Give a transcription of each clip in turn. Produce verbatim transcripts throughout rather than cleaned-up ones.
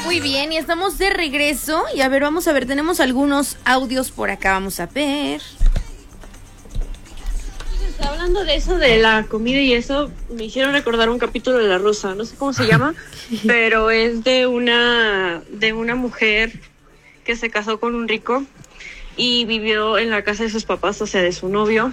Muy bien, y estamos de regreso. Y a ver, vamos a ver, tenemos algunos audios por acá, vamos a ver. Hablando de eso, de la comida y eso, me hicieron recordar un capítulo de La Rosa, no sé cómo se llama, pero es de una, de una mujer que se casó con un rico y vivió en la casa de sus papás, o sea, de su novio.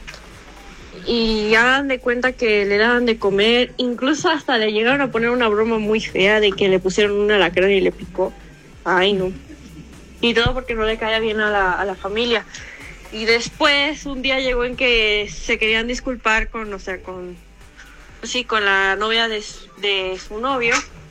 Y hagan de cuenta que le daban de comer, incluso hasta le llegaron a poner una broma muy fea de que le pusieron un alacrán y le picó. Ay, no. Y todo porque no le caía bien a la, a la familia. Y después, un día llegó en que se querían disculpar con, o sea, con, sí, con la novia de, de su novio.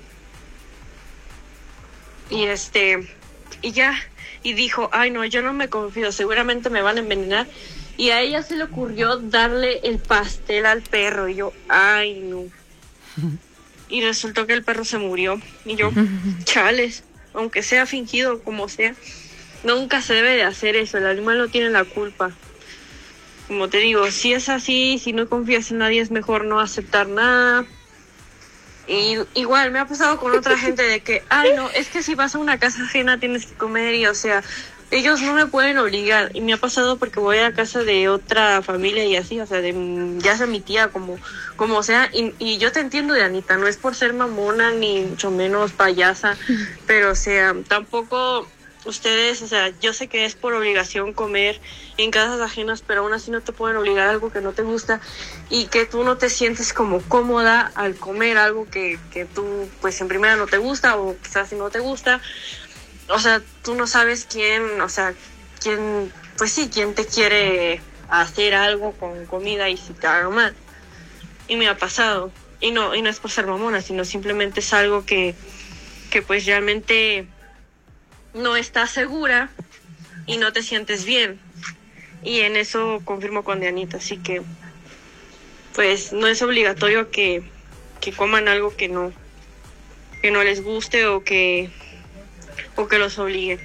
Y este, y ya, y dijo, ay no, yo no me confío, seguramente me van a envenenar. Y a ella se le ocurrió darle el pastel al perro. Y yo, ay, no. Y resultó que el perro se murió. Y yo, chales, aunque sea fingido, como sea, nunca se debe de hacer eso. El animal no tiene la culpa. Como te digo, si es así, si no confías en nadie, es mejor no aceptar nada. Y igual me ha pasado con otra gente de que, ay, no, es que si vas a una casa ajena tienes que comer y, o sea, ellos no me pueden obligar. Y me ha pasado porque voy a casa de otra familia y así, o sea, de ya sea mi tía, como, como sea. Y, y yo te entiendo, Anita, no es por ser mamona ni mucho menos payasa, pero, o sea, tampoco ustedes, o sea, yo sé que es por obligación comer en casas ajenas, pero aún así no te pueden obligar a algo que no te gusta y que tú no te sientes como cómoda al comer algo que, que tú, pues, en primera no te gusta o quizás si no te gusta. O sea, tú no sabes quién, o sea, quién, pues sí, quién te quiere hacer algo con comida y si te haga mal. Y me ha pasado. Y no, y no es por ser mamona, sino simplemente es algo que, que pues realmente no estás segura y no te sientes bien. Y en eso confirmo con Dianita, así que pues no es obligatorio que, que coman algo que no, que no les guste o que o que los obliguen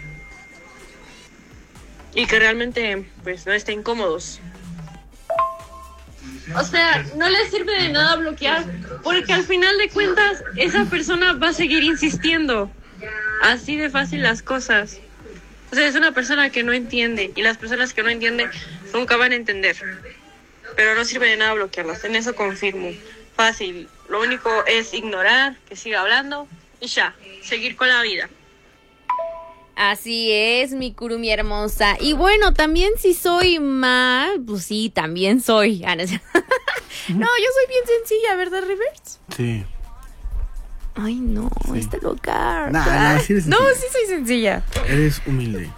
y que realmente pues no estén cómodos. O sea, no les sirve de nada bloquear porque al final de cuentas esa persona va a seguir insistiendo. Así de fácil las cosas. O sea, es una persona que no entiende y las personas que no entienden nunca van a entender, pero no sirve de nada bloquearlas, en eso confirmo. Fácil, lo único es ignorar, que siga hablando y ya, seguir con la vida. Así es, mi Kurumi hermosa. Y bueno, también si soy mal, pues sí, también soy. Ah, no, no, yo soy bien sencilla, ¿verdad, Rivers? Sí. Ay, no, Sí. está loca. Nah, nah, sí eres no, sencilla. sí soy sencilla. Eres humilde.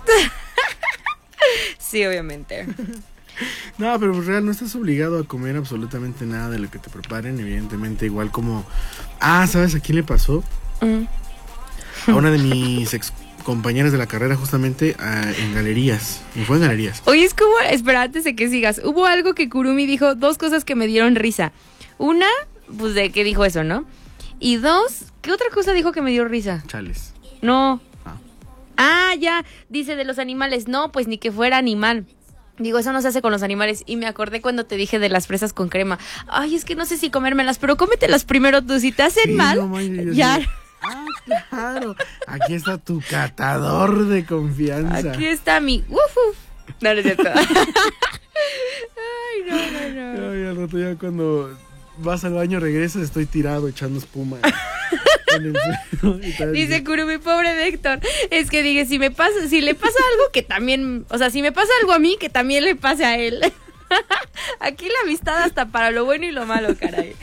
Sí, obviamente. No, pero pues real, no estás obligado a comer absolutamente nada de lo que te preparen, evidentemente, igual como... Ah, ¿sabes a quién le pasó? Mm. A una de mis ex compañeras de la carrera, justamente a, en galerías. Y fue en galerías. Oye, es como, espera, antes de que sigas, hubo algo que Kurumi dijo, dos cosas que me dieron risa. Una, pues de que dijo eso, ¿no? Y dos, ¿qué otra cosa dijo que me dio risa? Chales. No. Ah. Ah, ya, dice de los animales. No, pues ni que fuera animal. Digo, eso no se hace con los animales. Y me acordé cuando te dije de las fresas con crema. Ay, es que no sé si comérmelas, pero cómetelas primero tú. Si te hacen Sí, mal, no, man, ya... sí. Ah, claro. Aquí está tu catador de confianza. Aquí está mi... Uf, uf. No, no es cierto. Ay, no, no, no. Ay, al rato ya cuando vas al baño regresas, estoy tirado echando espuma. En el suelo y tal. Dice Kurumi, pobre de Héctor. Es que dije, si me pasa, si le pasa algo que también, o sea, si me pasa algo a mí, que también le pase a él. Aquí la amistad hasta para lo bueno y lo malo, caray.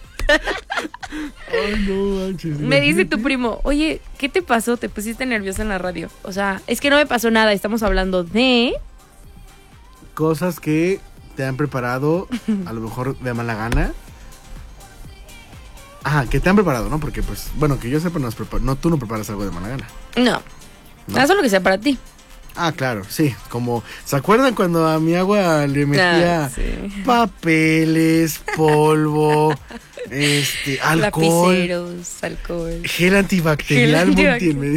Ay, no manches. Me dice imagínate. tu primo, oye, ¿qué te pasó? Te pusiste nerviosa en la radio. O sea, es que no me pasó nada, estamos hablando de... Cosas que te han preparado, a lo mejor de mala gana. Ajá, que te han preparado, ¿no? Porque, pues, bueno, que yo sepa, no, has prepar- no tú no preparas algo de mala gana. No, ¿No? eso es lo que sea para ti. Ah, claro, sí. Como, ¿se acuerdan cuando a mi agua le metía Ah, sí. papeles, polvo, este, alcohol, Lapiceros, alcohol. gel antibacterial Gel antibacterial. multimedia?